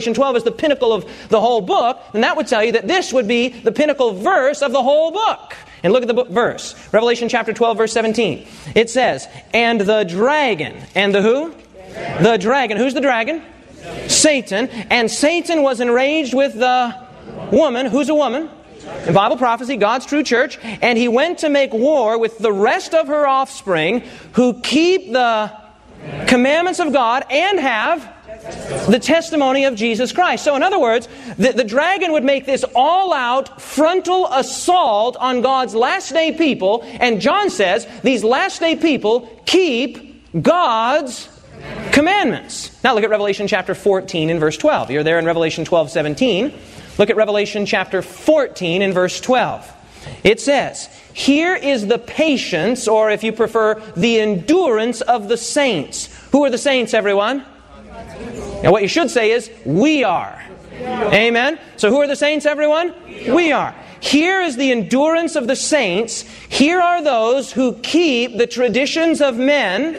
12 is the pinnacle of the whole book, then that would tell you that this would be the pinnacle verse of the whole book. And look at the book verse. Revelation chapter 12, verse 17. It says, and the dragon. And the who? The dragon. Who's the dragon? Satan. And Satan was enraged with the woman. Who's a woman? In Bible prophecy, God's true church. And he went to make war with the rest of her offspring who keep the commandments of God and have the testimony of Jesus Christ. So in other words, the dragon would make this all-out frontal assault on God's last-day people. And John says these last-day people keep God's commandments. Now look at Revelation chapter 14 and verse 12. You're there in Revelation 12:17. Look at Revelation chapter 14 and verse 12. It says, here is the patience, or if you prefer, the endurance of the saints. Who are the saints, everyone? Now what you should say is, we are. Amen? So who are the saints, everyone? We are. Here is the endurance of the saints. Here are those who keep the traditions of men.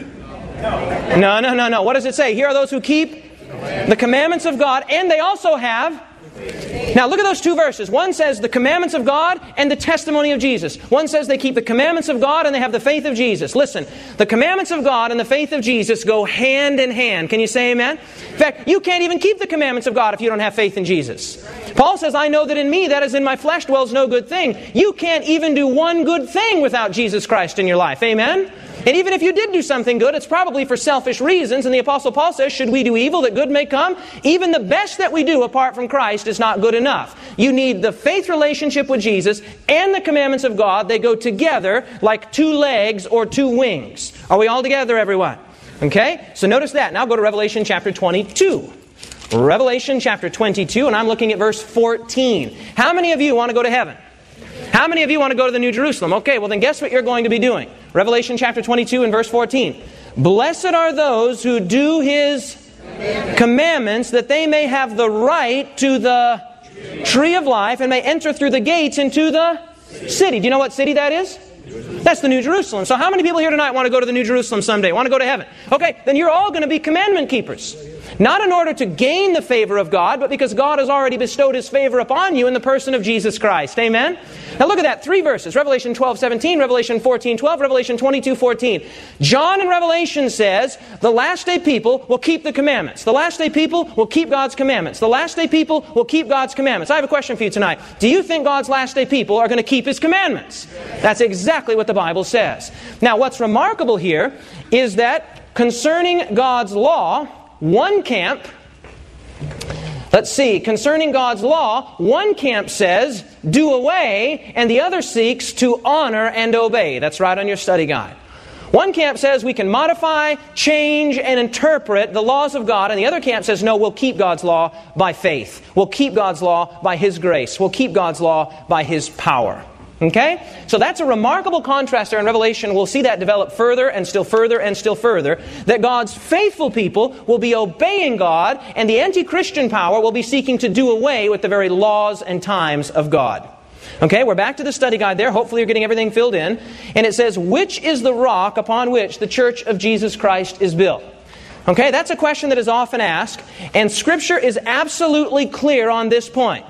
No. What does it say? Here are those who keep the commandments of God, and they also have... Now look at those two verses. One says the commandments of God and the testimony of Jesus. One says they keep the commandments of God and they have the faith of Jesus. Listen, the commandments of God and the faith of Jesus go hand in hand. Can you say amen? In fact, you can't even keep the commandments of God if you don't have faith in Jesus. Paul says, I know that in me, that is in my flesh, dwells no good thing. You can't even do one good thing without Jesus Christ in your life. Amen? And even if you did do something good, it's probably for selfish reasons. And the Apostle Paul says, should we do evil that good may come? Even the best that we do apart from Christ is not good enough. You need the faith relationship with Jesus and the commandments of God. They go together like two legs or two wings. Are we all together, everyone? Okay? So notice that. Now go to Revelation chapter 22. Revelation chapter 22, and I'm looking at verse 14. How many of you want to go to heaven? How many of you want to go to the New Jerusalem? Okay, well then guess what you're going to be doing? Revelation chapter 22 and verse 14. Blessed are those who do His commandments, that they may have the right to the tree of life and may enter through the gates into the city. Do you know what city that is? That's the New Jerusalem. So how many people here tonight want to go to the New Jerusalem someday? Want to go to heaven? Okay, then you're all going to be commandment keepers. Not in order to gain the favor of God, but because God has already bestowed His favor upon you in the person of Jesus Christ. Amen? Now look at that. 3 verses. Revelation 12:17, Revelation 14:12, Revelation 22:14. John in Revelation says, the last day people will keep the commandments. The last day people will keep God's commandments. The last day people will keep God's commandments. I have a question for you tonight. Do you think God's last day people are going to keep His commandments? That's exactly what the Bible says. Now what's remarkable here is that concerning God's law, one camp, concerning God's law, one camp says, do away, and the other seeks to honor and obey. That's right on your study guide. One camp says we can modify, change, and interpret the laws of God, and the other camp says, no, we'll keep God's law by faith. We'll keep God's law by His grace. We'll keep God's law by His power. Okay? So that's a remarkable contrast there in Revelation. We'll see that develop further and still further and still further. That God's faithful people will be obeying God, and the anti-Christian power will be seeking to do away with the very laws and times of God. Okay, we're back to the study guide there. Hopefully you're getting everything filled in. And it says, which is the rock upon which the church of Jesus Christ is built? Okay, that's a question that is often asked. And Scripture is absolutely clear on this point.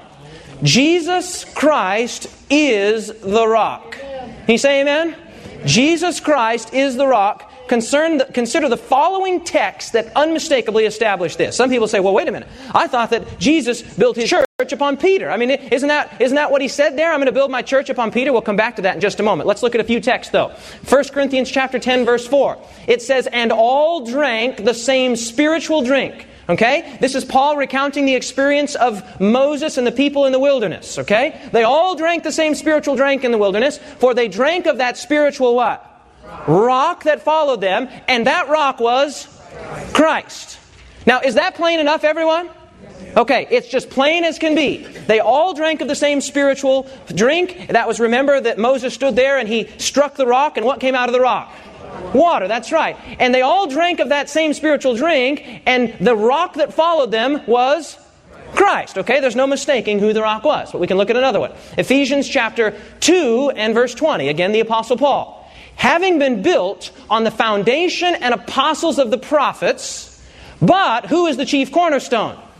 Jesus Christ is the rock. Can you say amen? Jesus Christ is the rock. Consider the following texts that unmistakably establish this. Some people say, well, wait a minute. I thought that Jesus built His church upon Peter. I mean, isn't that what He said there? I'm going to build my church upon Peter. We'll come back to that in just a moment. Let's look at a few texts, though. 1 Corinthians chapter 10, verse 4. It says, and all drank the same spiritual drink. Okay? This is Paul recounting the experience of Moses and the people in the wilderness. Okay? They all drank the same spiritual drink in the wilderness, for they drank of that spiritual what? Rock that followed them, and that rock was Christ. Now, is that plain enough, everyone? Okay, it's just plain as can be. They all drank of the same spiritual drink. That was, remember, that Moses stood there and he struck the rock, and what came out of the rock? Water, that's right. And they all drank of that same spiritual drink, and the rock that followed them was Christ. Okay, there's no mistaking who the rock was, but we can look at another one. Ephesians chapter 2 and verse 20. Again, the Apostle Paul. Having been built on the foundation and apostles of the prophets, but who is the chief cornerstone?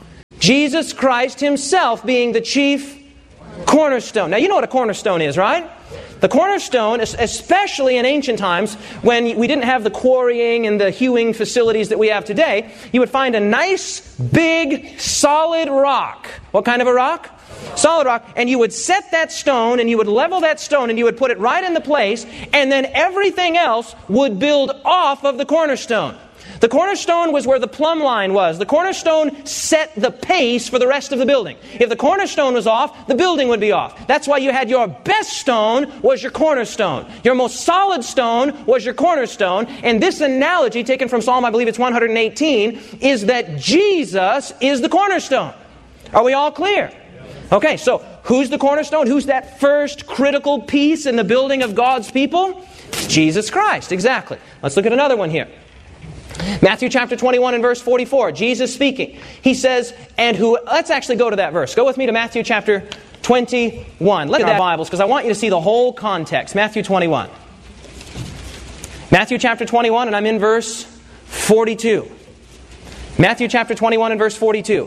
Jesus Christ Himself being the chief cornerstone. Now, you know what a cornerstone is, right? The cornerstone, especially in ancient times, when we didn't have the quarrying and the hewing facilities that we have today, you would find a nice, big, solid rock. What kind of a rock? Solid rock. And you would set that stone, and you would level that stone, and you would put it right in the place, and then everything else would build off of the cornerstone. The cornerstone was where the plumb line was. The cornerstone set the pace for the rest of the building. If the cornerstone was off, the building would be off. That's why you had your best stone was your cornerstone. Your most solid stone was your cornerstone. And this analogy, taken from Psalm, I believe it's 118, is that Jesus is the cornerstone. Are we all clear? Okay, so who's the cornerstone? Who's that first critical piece in the building of God's people? Jesus Christ, exactly. Let's look at another one here. Matthew chapter 21 and verse 44, Jesus speaking. He says, let's actually go to that verse. Go with me to Matthew chapter 21. Look at our Bibles, because I want you to see the whole context. Matthew 21. Matthew chapter 21, and I'm in verse 42. Matthew chapter 21 and verse 42.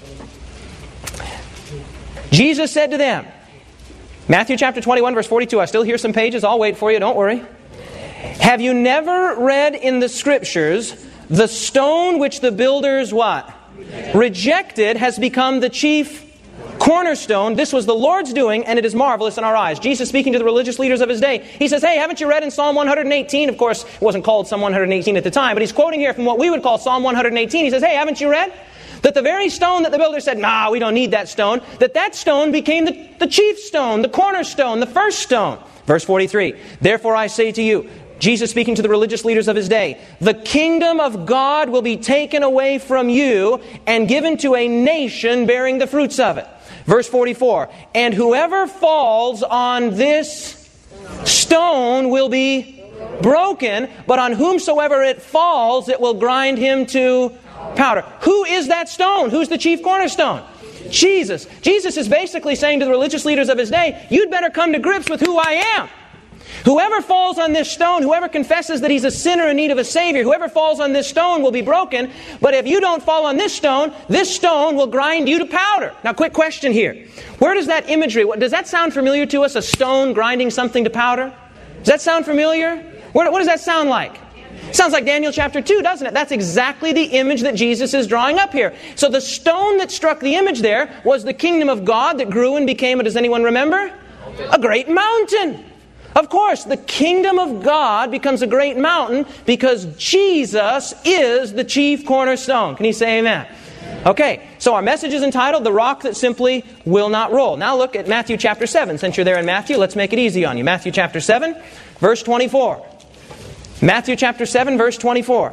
Jesus said to them, Matthew chapter 21 verse 42. I still hear some pages. I'll wait for you. Don't worry. Have you never read in the Scriptures, the stone which the builders what? Rejected has become the chief cornerstone. This was the Lord's doing, and it is marvelous in our eyes. Jesus speaking to the religious leaders of His day. He says, hey, haven't you read in Psalm 118? Of course, it wasn't called Psalm 118 at the time, but he's quoting here from what we would call Psalm 118. He says, hey, haven't you read? That the very stone that the builder said, nah, we don't need that stone, that stone became the chief stone, the cornerstone, the first stone. Verse 43, therefore I say to you, Jesus speaking to the religious leaders of His day, the kingdom of God will be taken away from you and given to a nation bearing the fruits of it. Verse 44, and whoever falls on this stone will be broken, but on whomsoever it falls, it will grind him to powder. Who is that stone? Who's the chief cornerstone? Jesus. Jesus is basically saying to the religious leaders of His day, you'd better come to grips with who I am. Whoever falls on this stone, whoever confesses that he's a sinner in need of a Savior, whoever falls on this stone will be broken. But if you don't fall on this stone will grind you to powder. Now, quick question here. Where does that imagery, does that sound familiar to us? A stone grinding something to powder? Does that sound familiar? What does that sound like? Sounds like Daniel chapter 2, doesn't it? That's exactly the image that Jesus is drawing up here. So the stone that struck the image there was the kingdom of God that grew and became, does anyone remember? A great mountain. Of course, the kingdom of God becomes a great mountain because Jesus is the chief cornerstone. Can you say amen? Okay, so our message is entitled, The Rock That Simply Will Not Roll. Now look at Matthew chapter 7. Since you're there in Matthew, let's make it easy on you. Matthew chapter 7, verse 24. Matthew chapter 7, verse 24.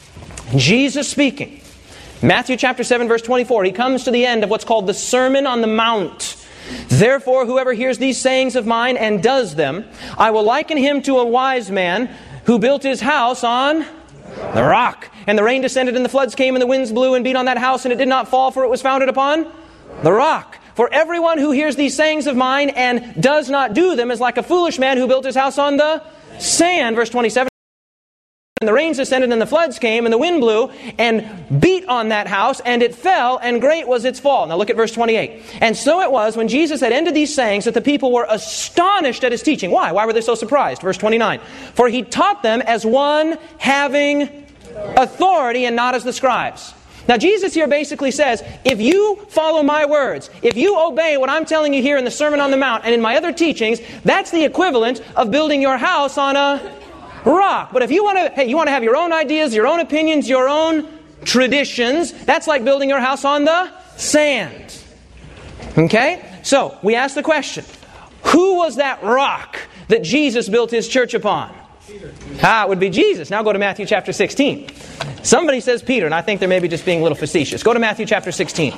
Jesus speaking. Matthew chapter 7, verse 24. He comes to the end of what's called the Sermon on the Mount. Therefore, whoever hears these sayings of mine and does them, I will liken him to a wise man who built his house on the rock. And the rain descended and the floods came and the winds blew and beat on that house and it did not fall, for it was founded upon the rock. For everyone who hears these sayings of mine and does not do them is like a foolish man who built his house on the sand. Verse 27. And the rains descended and the floods came and the wind blew and beat on that house and it fell and great was its fall. Now look at verse 28. And so it was when Jesus had ended these sayings that the people were astonished at His teaching. Why? Why were they so surprised? Verse 29. For He taught them as one having authority and not as the scribes. Now Jesus here basically says, if you follow my words, if you obey what I'm telling you here in the Sermon on the Mount and in my other teachings, that's the equivalent of building your house on a rock. But if you want to have your own ideas, your own opinions, your own traditions, that's like building your house on the sand. Okay? So, we ask the question, who was that rock that Jesus built His church upon? Peter. It would be Jesus. Now go to Matthew chapter 16. Somebody says Peter, and I think they're maybe just being a little facetious. Go to Matthew chapter 16.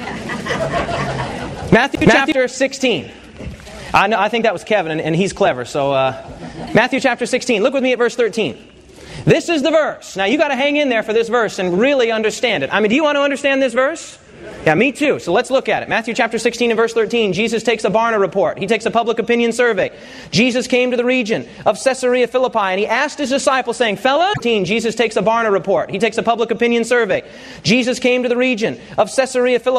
Matthew chapter 16. I think that was Kevin, and he's clever. So, Matthew chapter 16. Look with me at verse 13. This is the verse. Now, you got to hang in there for this verse and really understand it. I mean, do you want to understand this verse? Yeah, me too. So let's look at it. Matthew chapter 16 and verse 13. Jesus takes a Barna report. He takes a public opinion survey. Jesus came to the region of Caesarea Philippi, and He asked His disciples, saying, Fellas, Jesus takes a Barna report. He takes a public opinion survey. Jesus came to the region of Caesarea Philippi.